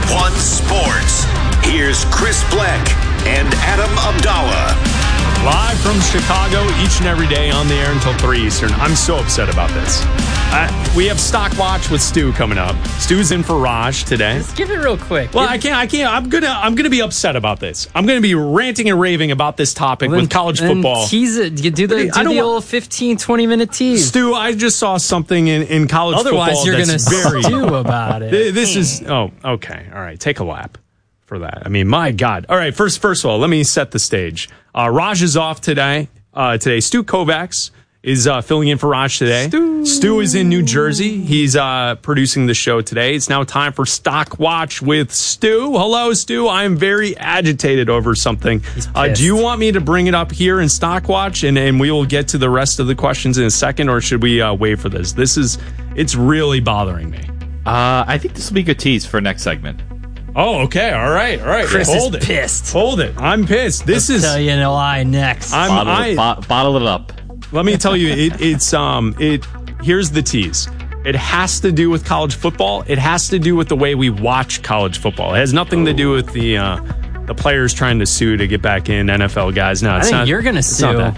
1 Sports. Here's Chris Bleck and Adam Abdallah. Live from Chicago each and every day on the air until 3 Eastern. I'm so upset about this. We have Stock Watch with Stu coming up. Stu's in for Raj today. Just give it real quick. Well, I can't. I'm gonna be upset about this. I'm gonna be ranting and raving about this topic with college football. Tease it. You do the old 15, 20-minute tease. Stu, I just saw something in college football. Otherwise, you're gonna very stew about it. This is okay. All right, take a lap for that. I mean, my God. All right, first of all, let me set the stage. Raj is off today. Stu Kovacs is filling in for Raj today. Stu is in New Jersey. He's producing the show today. It's now time for Stock Watch with Stu. Hello, Stu. I'm very agitated over something. Do you want me to bring it up here in Stock Watch and we will get to the rest of the questions in a second, or should we wait for this? It's really bothering me. I think this will be a good tease for next segment. Oh, okay. All right. Chris is pissed. Hold it. I'm pissed. I'll tell you why next. Bottle it up. Let me tell you, here's the tease. It has to do with college football. It has to do with the way we watch college football. It has nothing to do with the players trying to sue to get back in, NFL guys. No, it's I think not. You're going to sue.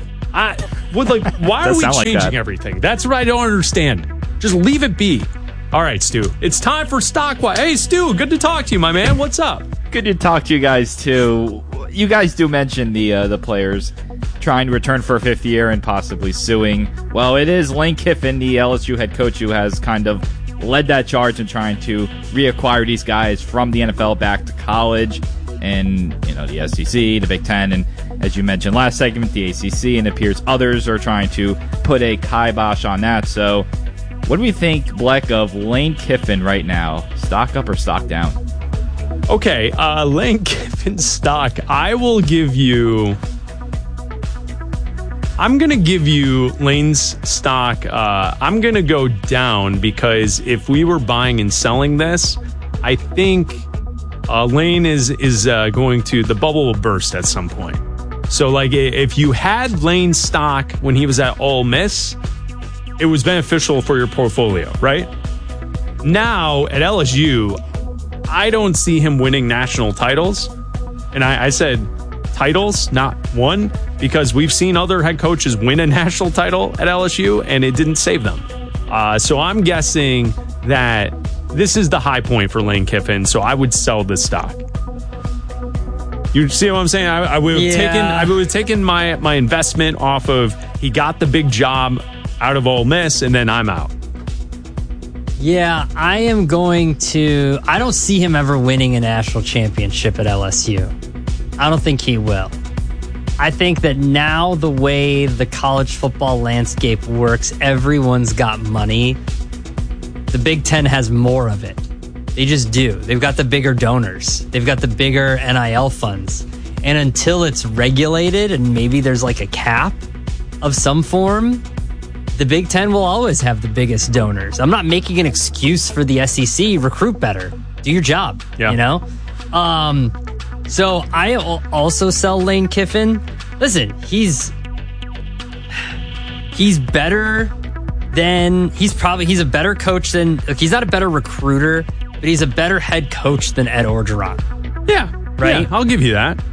Why are we changing everything? That's what I don't understand. Just leave it be. All right, Stu. It's time for Stock Watch. Hey, Stu, good to talk to you, my man. What's up? Good to talk to you guys, too. You guys do mention the players trying to return for a fifth year and possibly suing. Well, it is Lane Kiffin, the LSU head coach, who has kind of led that charge in trying to reacquire these guys from the NFL back to college. And, the SEC, the Big Ten, and as you mentioned last segment, the ACC, and it appears others are trying to put a kibosh on that. So what do we think, Bleck, of Lane Kiffin right now? Stock up or stock down? Okay, Lane Kiffin stock. I'm going to give you Lane's stock. I'm going to go down because if we were buying and selling this, I think Lane is going to, the bubble will burst at some point. So, if you had Lane's stock when he was at Ole Miss, it was beneficial for your portfolio, right? Now, at LSU, I don't see him winning national titles. And I said titles, not one, because we've seen other head coaches win a national title at LSU, and it didn't save them. So I'm guessing that this is the high point for Lane Kiffin, so I would sell this stock. You see what I'm saying? I would have taken my investment off of he got the big job out of Ole Miss, and then I'm out. Yeah, I don't see him ever winning a national championship at LSU. I don't think he will. I think that now the way the college football landscape works, everyone's got money. The Big Ten has more of it. They just do. They've got the bigger donors. They've got the bigger NIL funds. And until it's regulated and maybe there's a cap of some form, the Big Ten will always have the biggest donors. I'm not making an excuse for the SEC. Recruit better. Do your job. Yeah. So I also sell Lane Kiffin. Listen, he's better than he's a better coach than he's not a better recruiter, but he's a better head coach than Ed Orgeron. Yeah, right. Yeah, I'll give you that.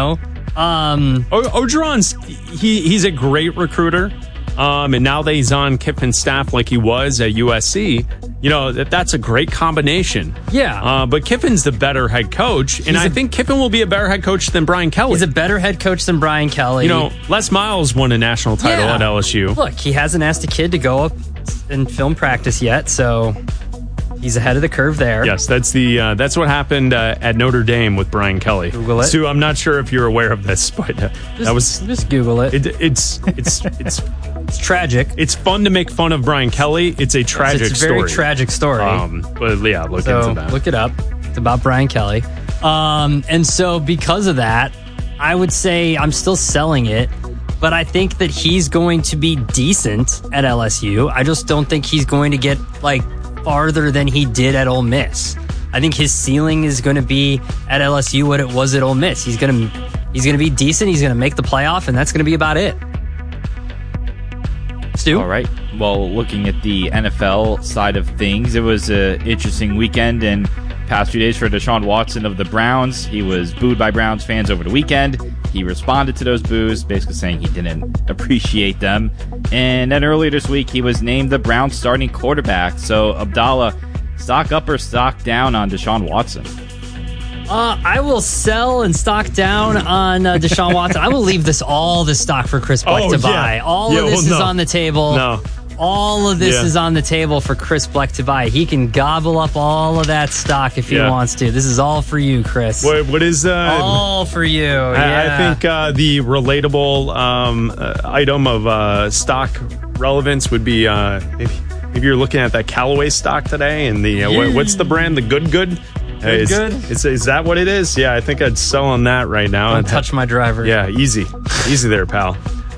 Orgeron's he's a great recruiter. And now that he's on Kiffin's staff like he was at USC, that's a great combination. Yeah. But Kiffin's the better head coach, and I think Kiffin will be a better head coach than Brian Kelly. He's a better head coach than Brian Kelly. Les Miles won a national title at LSU. Look, he hasn't asked a kid to go up and film practice yet, so he's ahead of the curve there. Yes, that's what happened at Notre Dame with Brian Kelly. Google it. Stu, I'm not sure if you're aware of this, but just Google it. It's tragic. It's fun to make fun of Brian Kelly. It's a tragic story. It's a very tragic story. But yeah, look into that. Look it up. It's about Brian Kelly. And so because of that, I would say I'm still selling it, but I think that he's going to be decent at LSU. I just don't think he's going to get farther than he did at Ole Miss. I think his ceiling is going to be at LSU what it was at Ole Miss. He's going to be decent. He's going to make the playoff, and that's going to be about it. Stu? All right. Well, looking at the NFL side of things, it was an interesting weekend in past few days for Deshaun Watson of the Browns. He was booed by Browns fans over the weekend. He responded to those boos, basically saying he didn't appreciate them. And then earlier this week, he was named the Browns starting quarterback. So, Abdallah, stock up or stock down on Deshaun Watson? I will sell and stock down on Deshaun Watson. I will leave all this stock for Chris Bleck to buy. All of this is on the table. No. All of this is on the table for Chris Bleck to buy. He can gobble up all of that stock if he wants to. This is all for you, Chris. What is all for you? I think the relatable item of stock relevance would be if you're looking at that Callaway stock today and the what's the brand? The Good. Is that what it is? Yeah, I think I'd sell on that right now. Don't touch my driver. Yeah, easy there, pal.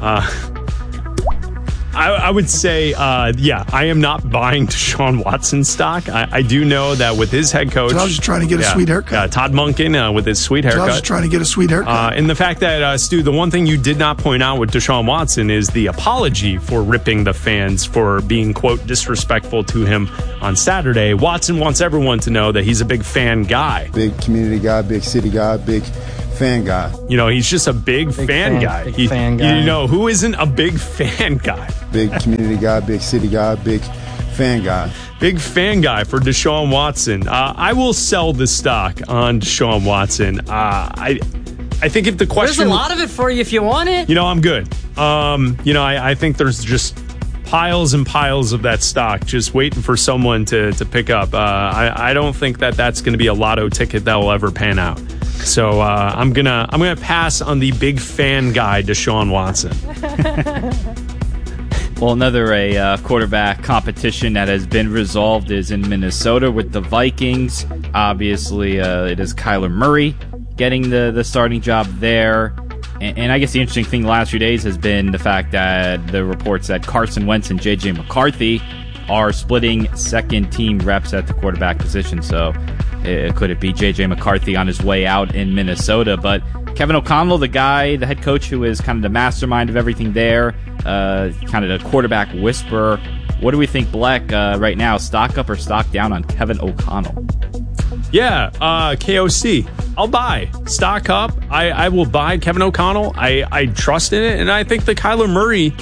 I would say, I am not buying Deshaun Watson stock. I do know that with his head coach... Josh is trying to get a sweet haircut. Todd Monken with his sweet haircut. Josh is trying to get a sweet haircut. And the fact that, Stu, the one thing you did not point out with Deshaun Watson is the apology for ripping the fans for being, quote, disrespectful to him on Saturday. Watson wants everyone to know that he's a big fan guy. Big community guy, big city guy, big fan guy. You know, he's just a big fan guy. Big fan guy. You know, who isn't a big fan guy? Big community guy, big city guy, big fan guy. Big fan guy for Deshaun Watson. I will sell the stock on Deshaun Watson. I think if the question... There's a lot of it for you if you want it. You know, I'm good. I think there's just piles and piles of that stock just waiting for someone to pick up. I don't think that's going to be a lotto ticket that will ever pan out. So I'm gonna pass on the big fan guy, Deshaun Watson. Well, another quarterback competition that has been resolved is in Minnesota with the Vikings. Obviously, it is Kyler Murray getting the starting job there. And I guess the interesting thing the last few days has been the fact that the reports that Carson Wentz and J.J. McCarthy are splitting second-team reps at the quarterback position. So could it be J.J. McCarthy on his way out in Minnesota? But Kevin O'Connell, the head coach who is kind of the mastermind of everything there, kind of the quarterback whisperer. What do we think, Bleck, right now? Stock up or stock down on Kevin O'Connell? Yeah, KOC. I'll buy. Stock up. I will buy Kevin O'Connell. I trust in it. And I think the Kyler Murray,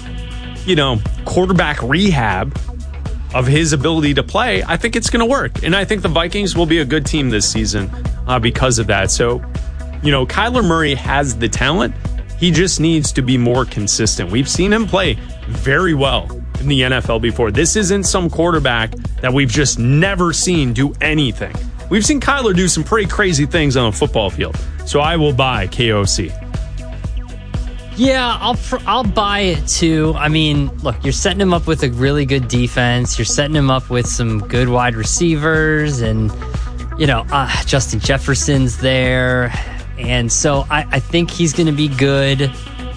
quarterback rehab of his ability to play, I think it's going to work. And I think the Vikings will be a good team this season because of that. So, Kyler Murray has the talent. He just needs to be more consistent. We've seen him play very well in the NFL before. This isn't some quarterback that we've just never seen do anything. We've seen Kyler do some pretty crazy things on a football field. So I will buy KOC. Yeah, I'll buy it too. I mean, look, you're setting him up with a really good defense. You're setting him up with some good wide receivers, and Justin Jefferson's there, and so I think he's going to be good.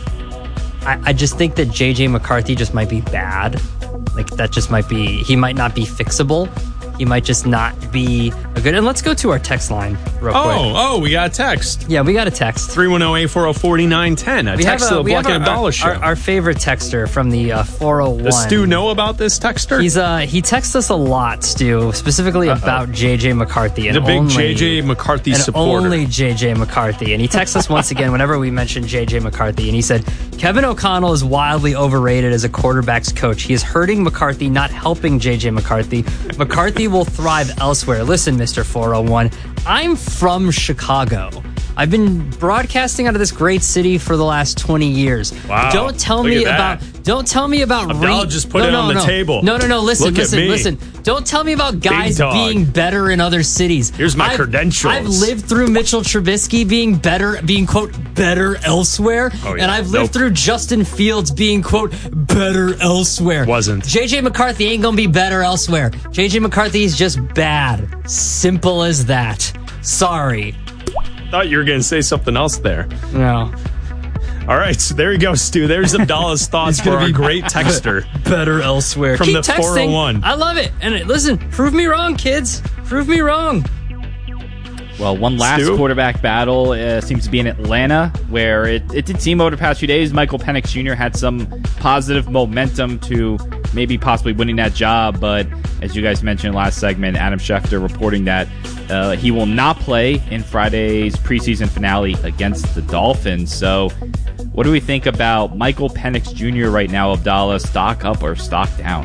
I just think that J.J. McCarthy just might be bad. Like, that just might be... He might not be fixable. He might just not be a good... And let's go to our text line real quick. Oh, we got a text. Yeah, we got a text. 310-840-4910. A text to the Bleck and Abdallah show. Our favorite texter from the 401. Does Stu know about this texter? He texts us a lot, Stu, specifically about J.J. McCarthy. The big J.J. McCarthy supporter. Only J.J. McCarthy. And he texts us once again whenever we mention J.J. McCarthy. And he said, Kevin O'Connell is wildly overrated as a quarterback's coach. He is hurting McCarthy, not helping J.J. McCarthy. McCarthy will thrive elsewhere. Listen, Mr. 401, I'm from Chicago. I've been broadcasting out of this great city for the last 20 years. Wow. Don't tell me about Abdallah just put it on the table. No. Listen. Don't tell me about guys being better in other cities. Here's my credentials. I've lived through Mitchell Trubisky being quote better elsewhere, and I've lived through Justin Fields being quote better elsewhere. Wasn't. JJ McCarthy ain't gonna be better elsewhere. JJ McCarthy is just bad. Simple as that. Sorry. Thought you were going to say something else there. No. All right, so there you go, Stu. There's Abdallah's thoughts for our great texter. Better elsewhere. From Keep the texting. 401. I love it. And listen, prove me wrong, kids. Prove me wrong. Well, one last quarterback battle seems to be in Atlanta, where it did seem over the past few days Michael Penix Jr. had some positive momentum to maybe possibly winning that job. But as you guys mentioned last segment, Adam Schefter reporting that he will not play in Friday's preseason finale against the Dolphins. So what do we think about Michael Penix Jr. right now, Abdallah? Stock up or stock down?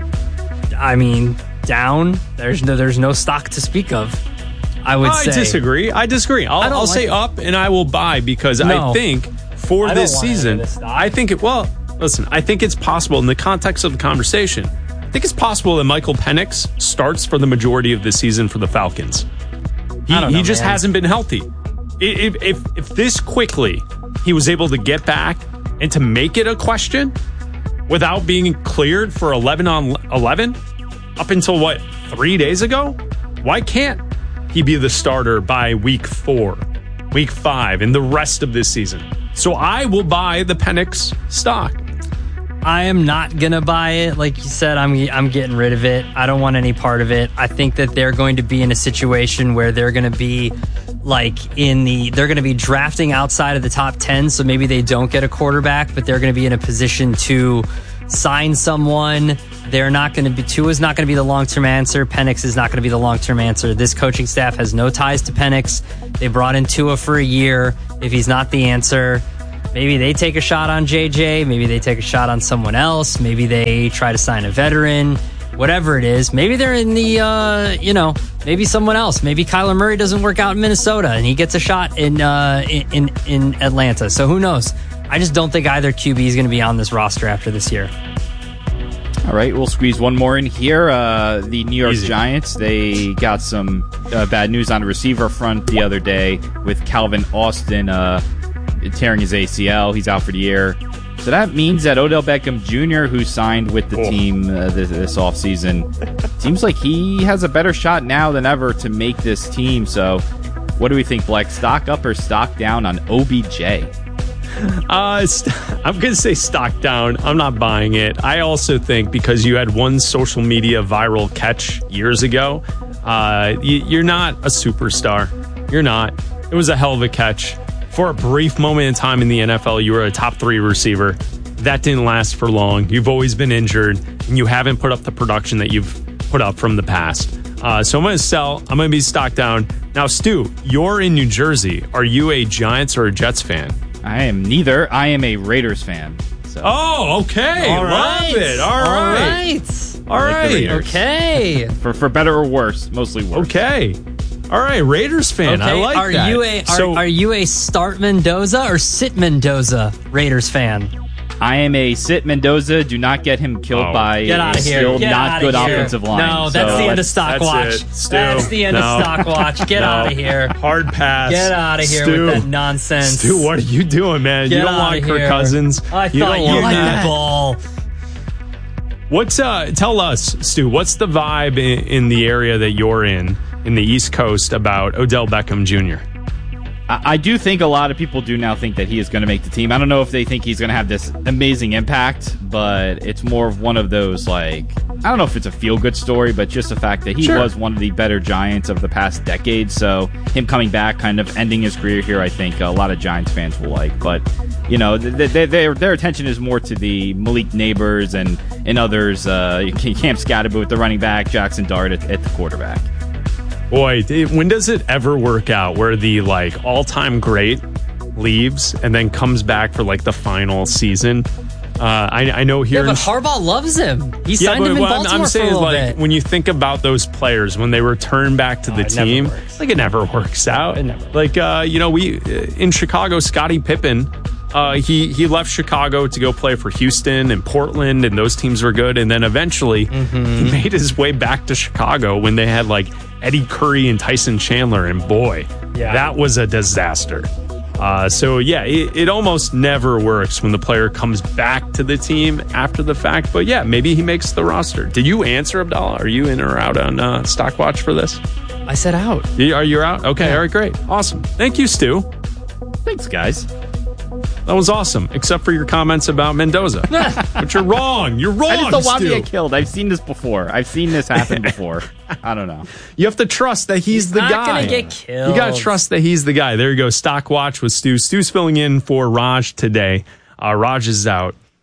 I mean, down. There's no stock to speak of. I disagree. I'll say up, and I will buy because I think for this season, I think it's possible in the context of the conversation. I think it's possible that Michael Penix starts for the majority of the season for the Falcons. He just hasn't been healthy. If this quickly he was able to get back and to make it a question without being cleared for 11 on 11 up until 3 days ago, why can't he be the starter by week 4, week 5, and the rest of this season? So I will buy the Penix stock. I am not going to buy it. Like you said, I'm getting rid of it. I don't want any part of it. I think that they're going to be in a situation where they're going to be they're going to be drafting outside of the top 10. So maybe they don't get a quarterback, but they're going to be in a position to sign someone. Tua's not going to be the long-term answer. Penix is not going to be the long-term answer. This coaching staff has no ties to Penix. They brought in Tua for a year. If he's not the answer, maybe they take a shot on JJ. Maybe they take a shot on someone else. Maybe they try to sign a veteran. Whatever it is. Maybe they're in the, maybe someone else. Maybe Kyler Murray doesn't work out in Minnesota and he gets a shot in Atlanta. So who knows? I just don't think either QB is going to be on this roster after this year. All right, we'll squeeze one more in here. The New York Giants, they got some bad news on the receiver front the other day with Calvin Austin tearing his ACL. He's out for the year. So that means that Odell Beckham Jr., who signed with the team this offseason, seems like he has a better shot now than ever to make this team. So what do we think, Black? Stock up or stock down on OBJ? I'm going to say stock down. I'm not buying it. I also think because you had one social media viral catch years ago, you're not a superstar. You're not. It was a hell of a catch. For a brief moment in time in the NFL, you were a top 3 receiver. That didn't last for long. You've always been injured, and you haven't put up the production that you've put up from the past. So I'm going to sell. I'm going to be stock down. Now, Stu, you're in New Jersey. Are you a Giants or a Jets fan? I am neither. I am a Raiders fan. So. Oh, okay. All right. Love it. All right. Okay. For better or worse, mostly worse. Okay. All right, Raiders fan. Okay. I like that. Are you a start Mendoza or sit Mendoza Raiders fan? I am a sit Mendoza. Do not get him killed by get out of here. still not good offensive line. No, that's the end of Stockwatch. That's the end of Stockwatch. Get out of here. Hard pass. Get out of here with that nonsense. Stu, what are you doing, man? You don't want Kirk Cousins. I thought you liked the ball. Tell us, Stu, what's the vibe in the area that you're in the East Coast about Odell Beckham Jr.? I do think a lot of people do now think that he is going to make the team. I don't know if they think he's going to have this amazing impact, but it's more of one of those, I don't know if it's a feel-good story, but just the fact that he was one of the better Giants of the past decade. So him coming back, kind of ending his career here, I think a lot of Giants fans will like. But, their attention is more to the Malik Neighbors and others, Cam Scatterboot, the running back, Jackson Dart at the quarterback. Boy, when does it ever work out where the all-time great leaves and then comes back for the final season? I know here. Yeah, but Harbaugh loves him. He signed him in Baltimore I'm saying for a little bit. When you think about those players when they return back to the team, it never works out. It never we in Chicago, Scottie Pippen. He left Chicago to go play for Houston and Portland, and those teams were good. And then eventually he made his way back to Chicago when they had Eddie Curry and Tyson Chandler, and boy, that was a disaster. It almost never works when the player comes back to the team after the fact. But maybe he makes the roster. Did you answer, Abdallah? Are you in or out on Stockwatch for this? I said out. Are you out? Okay, yeah. All right, great. Awesome. Thank you, Stu. Thanks, guys. That was awesome, except for your comments about Mendoza. But you're wrong. You're wrong, I just don't want Stu. to get killed. I've seen this before. I've seen this happen before. I don't know. You have to trust that he's the guy. Not going to get killed. You got to trust that he's the guy. There you go. Stockwatch with Stu. Stu's filling in for Raj today. Raj is out.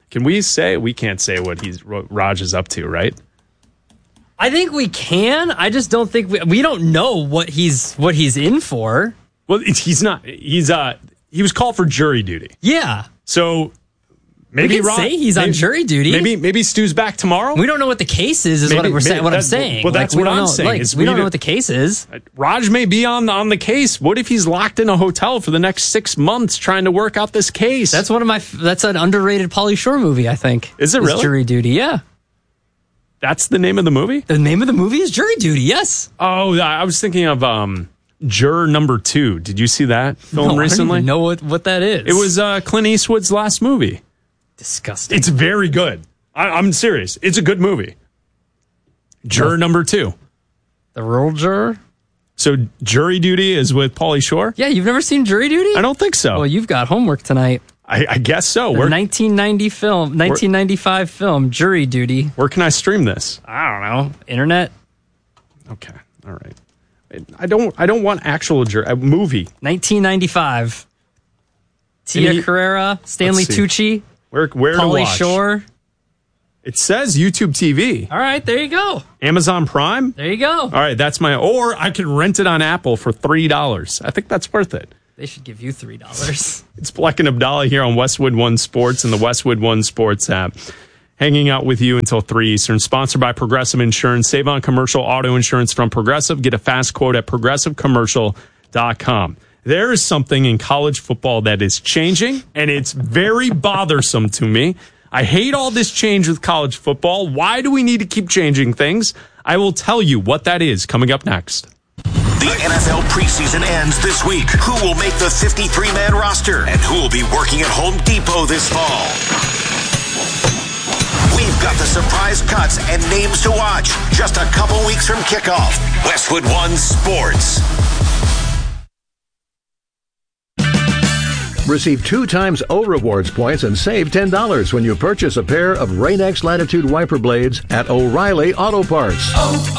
Can we say? We can't say what Raj is up to, right? I think we can. I just don't think we don't know what he's in for. Well, he's not. He was called for jury duty. Yeah. So maybe we can say he's on jury duty. Maybe Stu's back tomorrow. We don't know what the case is what I'm saying. Well, that's what I'm saying. We don't know what the case is. Raj may be on the case. What if he's locked in a hotel for the next 6 months trying to work out this case? That's that's an underrated Pauly Shore movie, I think. Is it really? Jury Duty, yeah. That's the name of the movie? The name of the movie is Jury Duty, yes. Oh, I was thinking of Juror Number 2. Did you see that film recently? I don't even know what that is. It was Clint Eastwood's last movie. Disgusting. It's very good. I'm serious. It's a good movie. Juror Number 2. The Rural Juror? So Jury Duty is with Pauly Shore? Yeah, you've never seen Jury Duty? I don't think so. Well, you've got homework tonight. I guess so. The 1995 film, Jury Duty. Where can I stream this? I don't know. Internet? Okay. All right. I don't want actual movie. 1995. Tia Carrera, Stanley Tucci. Where Pauly to watch? Shore. It says YouTube TV. All right, there you go. Amazon Prime. There you go. All right, or I can rent it on Apple for $3. I think that's worth it. They should give you $3. It's Bleck and Abdallah here on Westwood One Sports and the Westwood One Sports app. Hanging out with you until 3 Eastern. Sponsored by Progressive Insurance. Save on commercial auto insurance from Progressive. Get a fast quote at progressivecommercial.com. There is something in college football that is changing, and it's very bothersome to me. I hate all this change with college football. Why do we need to keep changing things? I will tell you what that is coming up next. The NFL preseason ends this week. Who will make the 53-man roster? And who will be working at Home Depot this fall? We've got the surprise cuts and names to watch. Just a couple weeks from kickoff. Westwood One Sports. Receive 2 times O Rewards points and save $10 when you purchase a pair of Rain-X Latitude wiper blades at O'Reilly Auto Parts.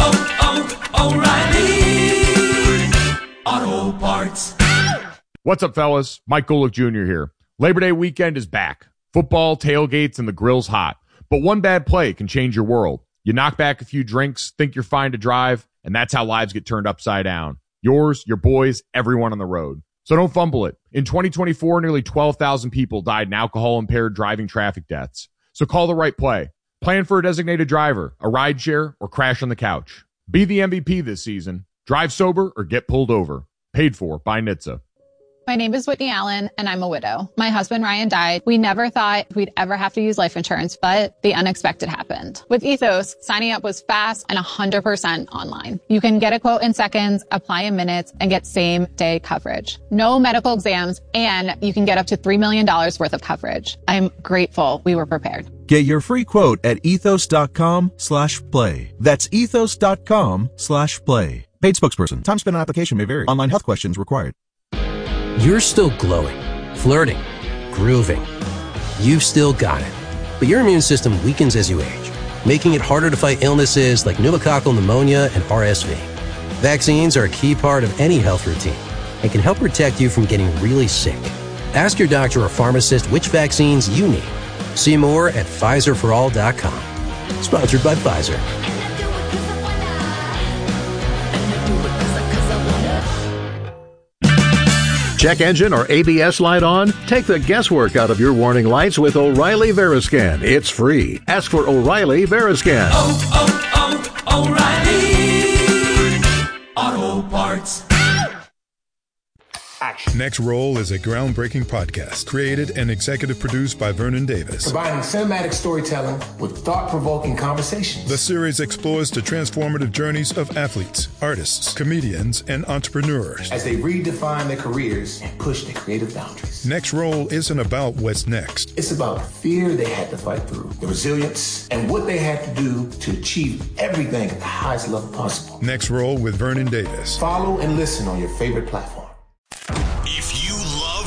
O'Reilly Auto Parts. What's up, fellas? Mike Golick Jr. here. Labor Day weekend is back. Football, tailgates, and the grill's hot. But one bad play can change your world. You knock back a few drinks, think you're fine to drive, and that's how lives get turned upside down. Yours, your boys, everyone on the road. So don't fumble it. In 2024, nearly 12,000 people died in alcohol-impaired driving traffic deaths. So call the right play. Plan for a designated driver, a rideshare, or crash on the couch. Be the MVP this season. Drive sober or get pulled over. Paid for by NHTSA. My name is Whitney Allen, and I'm a widow. My husband, Ryan, died. We never thought we'd ever have to use life insurance, but the unexpected happened. With Ethos, signing up was fast and 100% online. You can get a quote in seconds, apply in minutes, and get same-day coverage. No medical exams, and you can get up to $3 million worth of coverage. I'm grateful we were prepared. Get your free quote at ethos.com/play. That's ethos.com/play. Paid spokesperson. Time spent on application may vary. Online health questions required. You're still glowing, flirting, grooving. You've still got it. But your immune system weakens as you age, making it harder to fight illnesses like pneumococcal pneumonia and RSV. Vaccines are a key part of any health routine and can help protect you from getting really sick. Ask your doctor or pharmacist which vaccines you need. See more at PfizerForAll.com. Sponsored by Pfizer. Check engine or ABS light on? Take the guesswork out of your warning lights with O'Reilly Veriscan. It's free. Ask for O'Reilly Veriscan. O'Reilly Auto Parts. Next Roll is a groundbreaking podcast created and executive produced by Vernon Davis. Combining cinematic storytelling with thought-provoking conversations. The series explores the transformative journeys of athletes, artists, comedians, and entrepreneurs as they redefine their careers and push their creative boundaries. Next Roll isn't about what's next. It's about the fear they had to fight through, the resilience, and what they had to do to achieve everything at the highest level possible. Next Roll with Vernon Davis. Follow and listen on your favorite platform. If you love the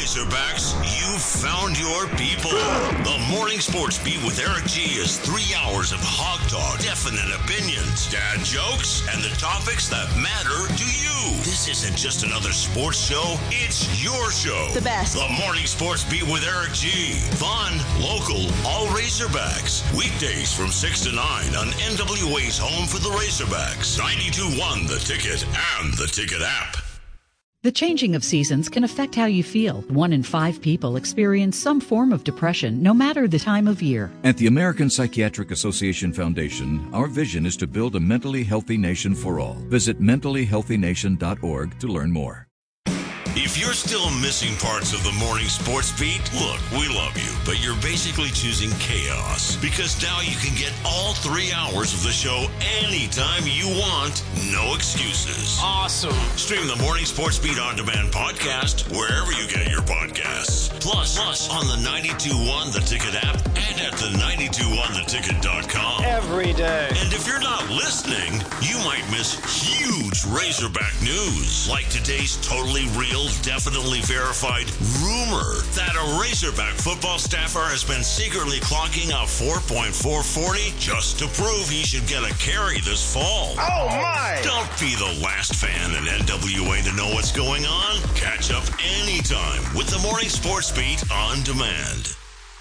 Razorbacks, you've found your people. The Morning Sports Beat with Eric G is 3 hours of hog talk, definite opinions, dad jokes, and the topics that matter to you. This isn't just another sports show, it's your show. The best. The Morning Sports Beat with Eric G. Fun, local, all Razorbacks. Weekdays from 6 to 9 on NWA's home for the Razorbacks. 92.1 The Ticket and the Ticket app. The changing of seasons can affect how you feel. 1 in 5 people experience some form of depression, no matter the time of year. At the American Psychiatric Association Foundation, our vision is to build a mentally healthy nation for all. Visit mentallyhealthynation.org to learn more. If you're still missing parts of the Morning Sports Beat, look, we love you, but you're basically choosing chaos. Because now you can get all 3 hours of the show anytime you want. No excuses. Awesome. Stream the Morning Sports Beat On Demand podcast wherever you get your podcasts. Plus on the 92.1 The Ticket app and at the 92.1theticket.com. Every day. And if you're not listening, you might miss huge Razorback news. Like today's totally real, definitely verified rumor that a Razorback football staffer has been secretly clocking a 4.440 just to prove he should get a carry this fall. Oh my! Don't be the last fan in NWA to know what's going on. Catch up anytime with the Morning Sports Beat On Demand.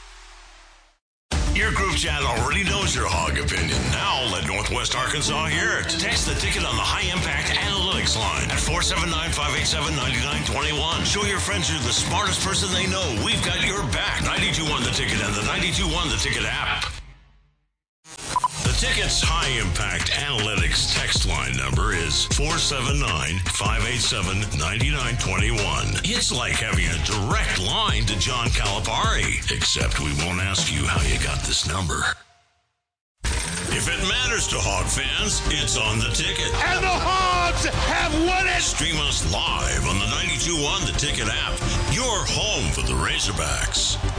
Your group chat already knows your hog opinion. Now let Northwest Arkansas hear it. Text the ticket on the High Impact Analytics line at 479-587-9921. Show your friends you're the smartest person they know. We've got your back. 92.1 The Ticket and the 92.1 The Ticket app. The Ticket's High Impact Analytics text line number is 479-587-9921. It's like having a direct line to John Calipari, except we won't ask you how you got this number. If it matters to Hog fans, it's on The Ticket. And the Hogs have won it! Stream us live on the 92.1 The Ticket app, your home for the Razorbacks.